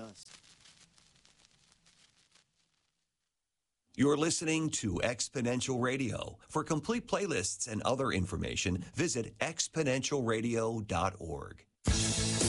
does. You're listening to Exponential Radio. For complete playlists and other information, visit exponentialradio.org.